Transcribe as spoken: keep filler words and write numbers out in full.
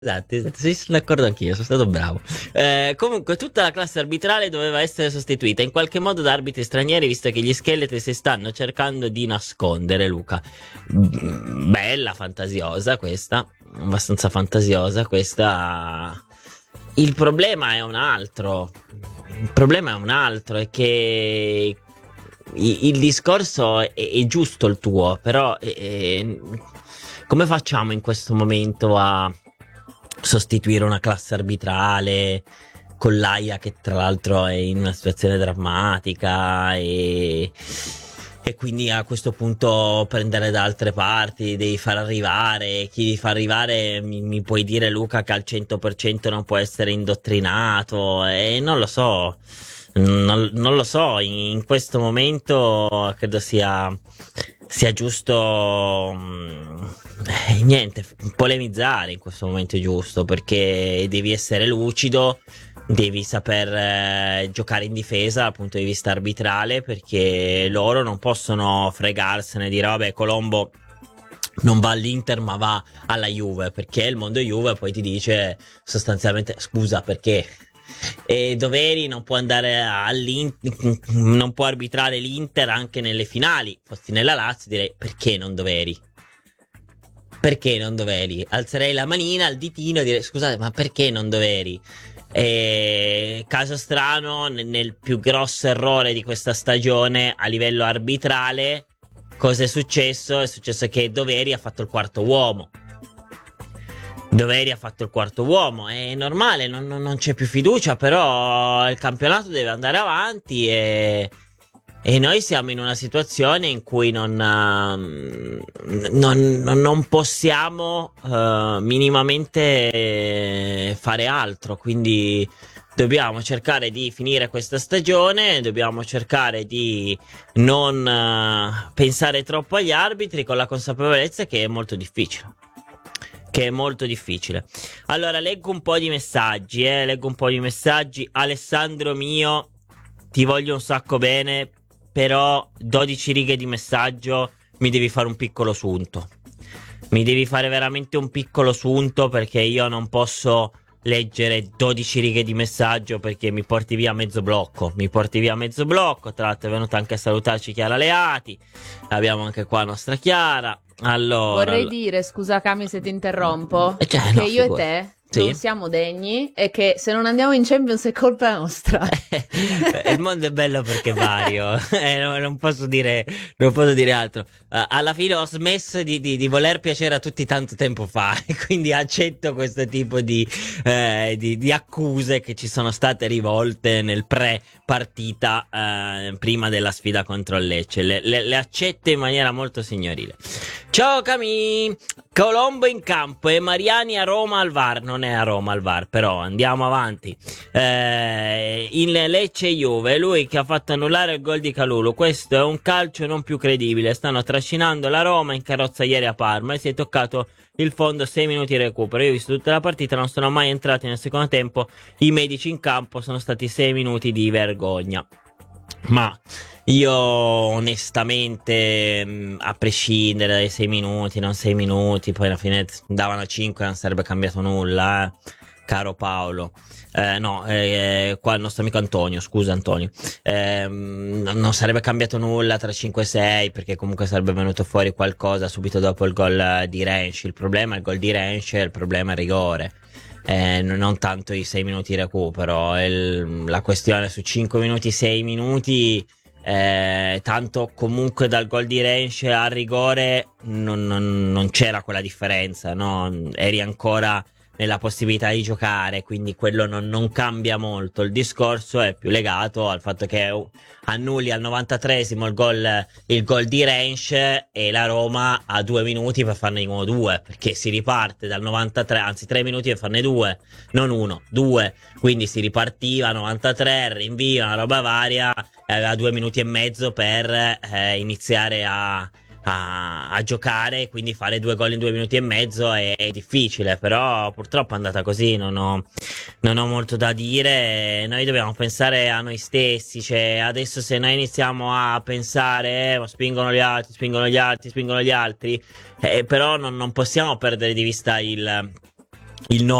Esatto, esatto, sì, sono d'accordo anch'io, sono stato bravo. Eh, comunque, tutta la classe arbitrale doveva essere sostituita in qualche modo da arbitri stranieri, visto che gli scheletri si stanno cercando di nascondere, Luca. Mm, Bella, fantasiosa questa, abbastanza fantasiosa questa. Il problema è un altro. Il problema è un altro, è che i- il discorso è, è giusto il tuo, però eh, come facciamo in questo momento a sostituire una classe arbitrale con l'Aia che tra l'altro è in una situazione drammatica e, e quindi a questo punto prendere da altre parti, devi far arrivare, chi devi far arrivare mi, mi puoi dire Luca che al cento per cento non può essere indottrinato e non lo so. Non, non lo so, in, in questo momento credo sia, sia giusto, mm, eh, niente, polemizzare in questo momento è giusto perché devi essere lucido, devi saper eh, giocare in difesa dal punto di vista arbitrale perché loro non possono fregarsene di robe. Colombo non va all'Inter ma va alla Juve perché il mondo Juve poi ti dice sostanzialmente scusa perché e Doveri non può andare all'Inter, non può arbitrare l'Inter anche nelle finali. Fossi nella Lazio direi perché non Doveri? Perché non Doveri? Alzerei la manina al ditino e direi scusate ma perché non Doveri? E caso strano, nel, nel più grosso errore di questa stagione a livello arbitrale, cosa è successo? È successo che Doveri ha fatto il quarto uomo. Doveri ha fatto il quarto uomo, è normale, non, non- non c'è più fiducia, però il campionato deve andare avanti e, e noi siamo in una situazione in cui non, ehm, non- non- non possiamo eh, minimamente fare altro, quindi dobbiamo cercare di finire questa stagione, dobbiamo cercare di non eh, pensare troppo agli arbitri con la consapevolezza che è molto difficile. Che è molto difficile. Allora, leggo un po' di messaggi, eh, leggo un po' di messaggi. Alessandro mio, ti voglio un sacco bene, però dodici righe di messaggio mi devi fare un piccolo sunto. Mi devi fare veramente un piccolo sunto perché io non posso leggere dodici righe di messaggio perché mi porti via mezzo blocco. Mi porti via mezzo blocco. Tra l'altro è venuta anche a salutarci Chiara Leati. Abbiamo anche qua nostra Chiara. Allora, Vorrei all- dire, scusa Cami se ti interrompo, eh, cioè, che no, io e figura. te non Sì. siamo degni e che se non andiamo in Champions è colpa nostra. Il mondo è bello perché è vario, eh, no- non posso dire, non posso dire altro. Eh, alla fine ho smesso di, di- di voler piacere a tutti tanto tempo fa, e quindi accetto questo tipo di, eh, di- di accuse che ci sono state rivolte nel pre-partita, eh, prima della sfida contro il Lecce. Le, le- le accetto in maniera molto signorile. Ciao Cami! Colombo in campo e Mariani a Roma al VAR. Non è a Roma al VAR, però andiamo avanti. Eh, in Lecce Juve, lui che ha fatto annullare il gol di Calulu. Questo è un calcio non più credibile. Stanno trascinando la Roma in carrozza ieri a Parma e si è toccato il fondo sei minuti di recupero. Io ho visto tutta la partita, non sono mai entrati nel secondo tempo. I medici in campo sono stati sei minuti di vergogna. Ma io onestamente, mh, a prescindere dai sei minuti, non sei minuti, poi alla fine davano cinque, non sarebbe cambiato nulla, eh, caro Paolo. Eh, no, eh, qua il nostro amico Antonio, scusa Antonio. Ehm, non non sarebbe cambiato nulla tra cinque e sei perché comunque sarebbe venuto fuori qualcosa subito dopo il gol eh, di Rensch. Il problema è il gol di Rensch, il problema è il rigore. Eh, non tanto i sei minuti di recupero, il- la questione su cinque minuti, sei minuti, eh, tanto comunque dal gol di Rensch al rigore non, non- non c'era quella differenza, no? Eri ancora nella possibilità di giocare, quindi quello non, non cambia molto. Il discorso è più legato al fatto che annulli al novantatreesimo il gol, il gol di Rensch e la Roma ha due minuti per farne di nuovo due, perché si riparte dal novantatré, anzi tre minuti per farne due, non uno, due, quindi si ripartiva novantatré, rinvio, una roba varia, e aveva due minuti e mezzo per eh, iniziare a a, a giocare, quindi fare due gol in due minuti e mezzo è, è difficile, però purtroppo è andata così, non ho, non ho molto da dire, noi dobbiamo pensare a noi stessi, cioè adesso se noi iniziamo a pensare, eh, ma spingono gli altri, spingono gli altri, spingono gli altri, eh, però non, non possiamo perdere di vista il il nome